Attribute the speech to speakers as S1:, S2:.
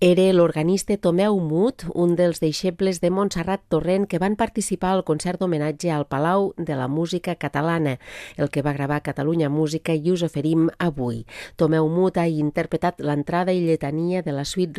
S1: Era l'organista Tomeu Mut, un dels deixebles de Montserrat Torrent que van participar al concert d'homenatge al Palau de la Música Catalana, el que va gravar Catalunya Música i us oferim avui. Tomeu Mut ha interpretat l'entrada i lletania de la suite